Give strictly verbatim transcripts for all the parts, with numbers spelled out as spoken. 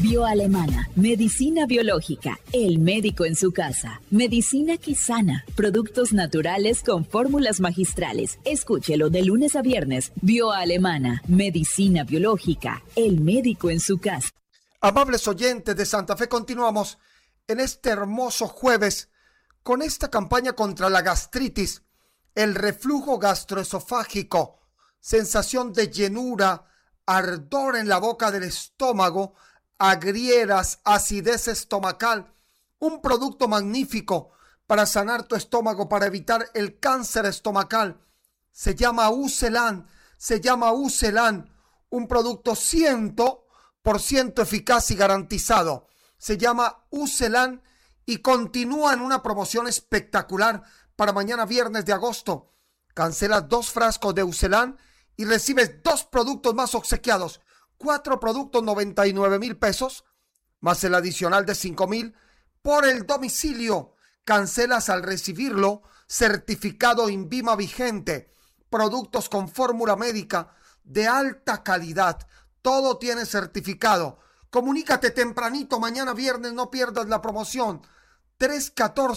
Bioalemana, medicina biológica, el médico en su casa. Medicina que sana, productos naturales con fórmulas magistrales. Escúchelo de lunes a viernes. Bioalemana, medicina biológica, el médico en su casa. Amables oyentes de Santa Fe, continuamos en este hermoso jueves con esta campaña contra la gastritis, el reflujo gastroesofágico, sensación de llenura, ardor en la boca del estómago, agrieras, acidez estomacal, un producto magnífico para sanar tu estómago, para evitar el cáncer estomacal. Se llama Ucelan, se llama Ucelan, un producto cien por ciento eficaz y garantizado. Se llama Ucelan y continúa en una promoción espectacular para mañana viernes de agosto. Cancela dos frascos de Ucelan y recibes dos productos más obsequiados. Cuatro productos, noventa y nueve mil pesos, más el adicional de cinco mil por el domicilio. Cancelas al recibirlo, certificado INVIMA vigente, productos con fórmula médica de alta calidad. Todo tiene certificado. Comunícate tempranito, mañana viernes, no pierdas la promoción. tres uno cuatro,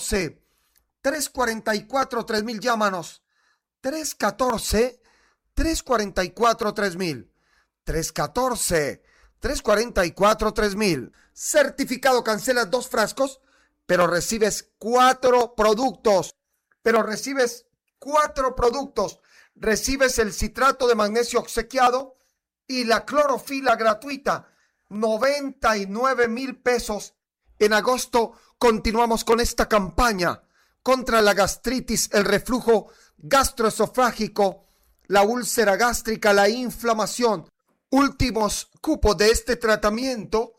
tres cuatro cuatro, tres mil, llámanos. tres uno cuatro, tres cuatro cuatro, tres mil. tres uno cuatro, tres cuatro cuatro, tres mil. Certificado, cancelas dos frascos, pero recibes cuatro productos. Pero recibes cuatro productos. Recibes el citrato de magnesio obsequiado y la clorofila gratuita. noventa y nueve mil pesos. En agosto continuamos con esta campaña contra la gastritis, el reflujo gastroesofágico, la úlcera gástrica, la inflamación. Últimos cupos de este tratamiento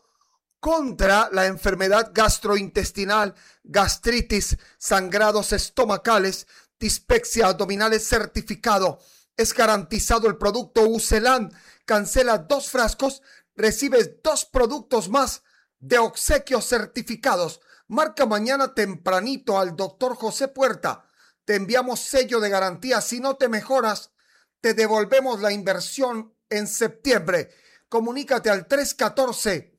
contra la enfermedad gastrointestinal, gastritis, sangrados estomacales, dispepsia abdominal certificado. Es garantizado el producto Ucelan. Cancela dos frascos, recibes dos productos más de obsequios certificados. Marca mañana tempranito al doctor José Puerta. Te enviamos sello de garantía. Si no te mejoras, te devolvemos la inversión en septiembre. Comunícate al tres uno cuatro,